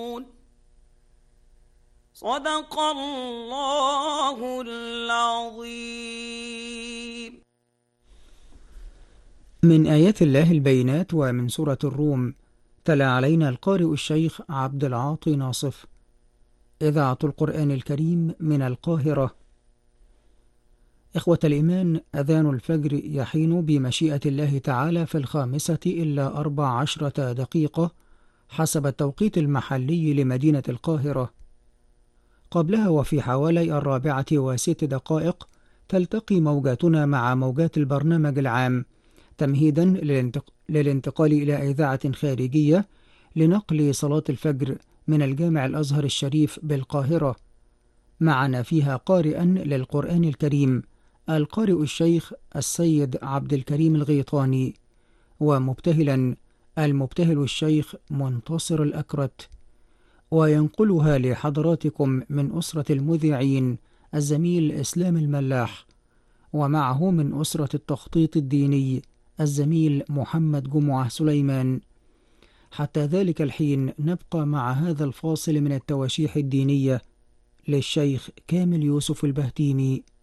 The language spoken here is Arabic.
صدق الله العظيم. من آيات الله البينات ومن سورة الروم. تلا علينا القارئ الشيخ عبد العاطي ناصف. إذاعة القرآن الكريم من القاهرة. إخوة الإيمان، أذان الفجر يحين بمشيئة الله تعالى في 5:14 حسب التوقيت المحلي لمدينة القاهرة. قبلها وفي حوالي 4:06 تلتقي موجاتنا مع موجات البرنامج العام تمهيدا للانتقال إلى إذاعة خارجية لنقل صلاة الفجر من الجامع الأزهر الشريف بالقاهرة. معنا فيها قارئا للقرآن الكريم القارئ الشيخ السيد عبد الكريم الغيطاني، ومبتهلا المبتهل الشيخ منتصر الأكرت. وينقلها لحضراتكم من أسرة المذيعين الزميل إسلام الملاح، ومعه من أسرة التخطيط الديني الزميل محمد جمعة سليمان. حتى ذلك الحين نبقى مع هذا الفاصل من التواشيح الدينية للشيخ كامل يوسف البهتيمي.